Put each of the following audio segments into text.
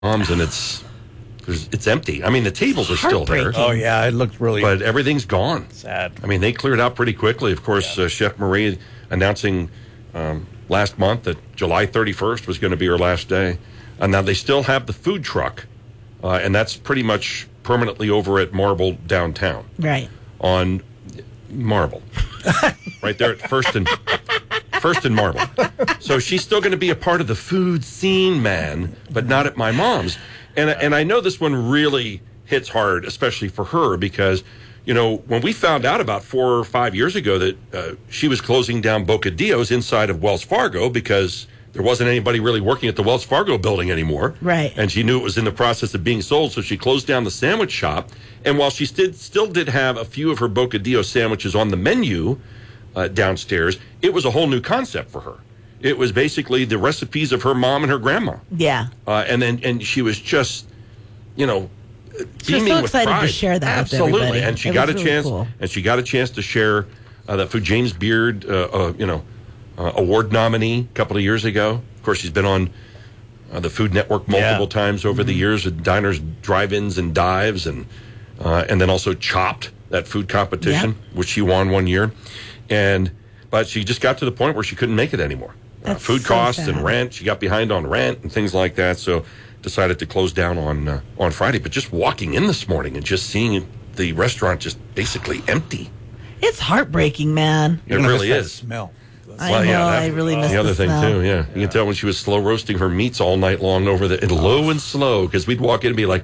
mom's, and it's empty. I mean, the tables are still there. Oh, yeah, it looked really... But everything's gone. Sad. I mean, they cleared out pretty quickly. Of course, Chef Marie announcing last month that July 31st was going to be her last day. And now they still have the food truck, and that's pretty much permanently over at Marble downtown. Right. On Marble. Right there at First and Marble. So she's still going to be a part of the food scene, man, but not at my mom's. And I know this one really hits hard, especially for her, because, you know, when we found out about 4 or 5 years ago that she was closing down Bocadillos inside of Wells Fargo because there wasn't anybody really working at the Wells Fargo building anymore. Right. And she knew it was in the process of being sold, so she closed down the sandwich shop. And while she still did have a few of her Bocadillo sandwiches on the menu downstairs, it was a whole new concept for her. It was basically the recipes of her mom and her grandma. Yeah. And she was just, you know, she was beaming so with excited pride. to share that Absolutely. with everybody. And she It got a was really chance. cool. And she got a chance to share that food. James Beard, award nominee a couple of years ago. Of course, she's been on the Food Network multiple times over the years with diners, drive-ins, and dives, and then also Chopped, that food competition, which she won one year. But she just got to the point where she couldn't make it anymore. Food costs and rent. She got behind on rent and things like that, so decided to close down on Friday. But just walking in this morning and just seeing the restaurant just basically empty. It's heartbreaking, man. It really is. Smell. I really miss the other thing smell. too. Yeah, you can tell when she was slow roasting her meats all night long over low and slow, because we'd walk in and be like,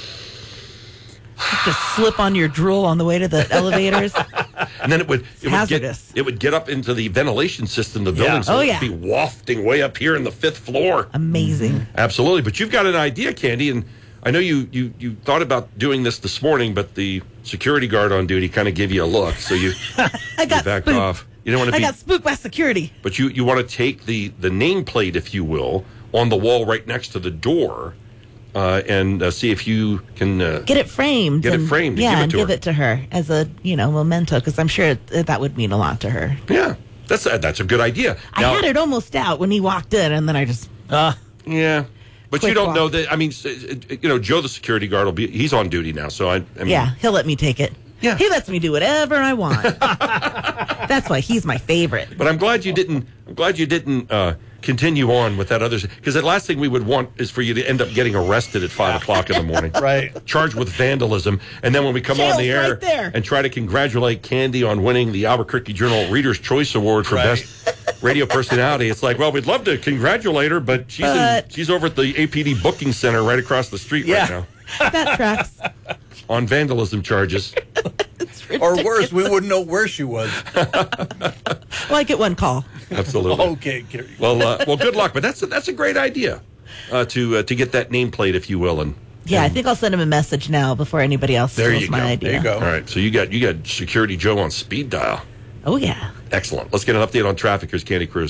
just slip on your drool on the way to the elevators. And then it would hazardous. It would get up into the ventilation system of the building, so it would be wafting way up here in the 5th floor. Amazing. Absolutely. But you've got an idea, Candy, and I know you thought about doing this morning, but the security guard on duty kind of gave you a look, so you backed spooked. off. You don't want to I got spooked by security. But you want to take the nameplate, if you will, on the wall right next to the door, and see if you can get it framed. Get it framed. Yeah, and give her. it to her as a memento, because I'm sure that would mean a lot to her. Yeah, that's a good idea. I had it almost out when he walked in, and then I just yeah. But you don't know that. I mean, Joe, the security guard, he's on duty now, so I mean, yeah, he'll let me take it. Yeah. He lets me do whatever I want. That's why he's my favorite. But I'm glad you didn't continue on with that other, because the last thing we would want is for you to end up getting arrested at 5 o'clock in the morning. Right. Charged with vandalism. And then when we come on the air right there. and try to congratulate Candy on winning the Albuquerque Journal Reader's Choice Award for Best Radio Personality, it's like, well, we'd love to congratulate her, but she's over at the APD booking center right across the street right now. That tracks. On vandalism charges. Or worse, we wouldn't know where she was. Well, I get one call. Absolutely. Okay. Well, good luck. But that's a great idea to get that nameplate, if you will. I think I'll send him a message now before anybody else steals my idea. There you go. All right. So you got Security Joe on speed dial. Oh yeah. Excellent. Let's get an update on traffic. Here's Candy Cruz.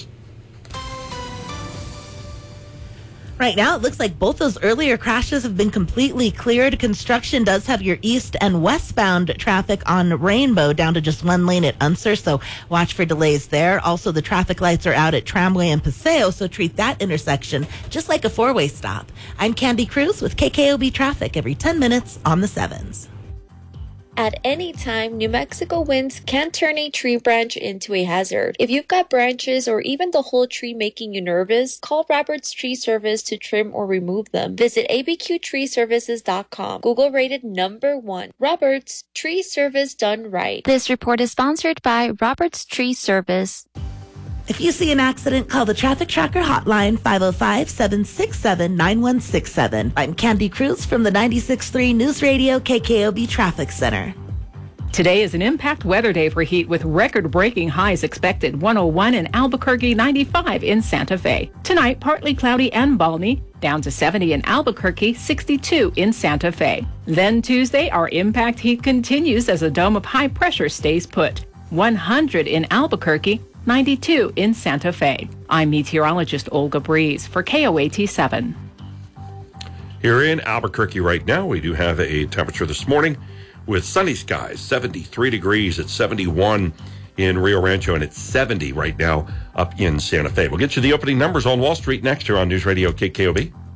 Right now, it looks like both those earlier crashes have been completely cleared. Construction does have your east and westbound traffic on Rainbow down to just one lane at Unser, so watch for delays there. Also, the traffic lights are out at Tramway and Paseo, so treat that intersection just like a four-way stop. I'm Candy Cruz with KKOB Traffic every 10 minutes on the 7s. At any time, New Mexico winds can turn a tree branch into a hazard. If you've got branches or even the whole tree making you nervous, call Roberts Tree Service to trim or remove them. Visit abqtreeservices.com. Google rated #1. Roberts Tree Service done right. This report is sponsored by Roberts Tree Service. If you see an accident, call the Traffic Tracker hotline, 505-767-9167. I'm Candy Cruz from the 96.3 News Radio KKOB Traffic Center. Today is an impact weather day for heat with record-breaking highs expected. 101 in Albuquerque, 95 in Santa Fe. Tonight, partly cloudy and balmy, down to 70 in Albuquerque, 62 in Santa Fe. Then Tuesday, our impact heat continues as a dome of high pressure stays put. 100 in Albuquerque, 92 in Santa Fe. I'm meteorologist Olga Breeze for KOAT 7. Here in Albuquerque right now, we do have a temperature this morning with sunny skies, 73 degrees at 71 in Rio Rancho, and it's 70 right now up in Santa Fe. We'll get you the opening numbers on Wall Street next here on News Radio KKOB.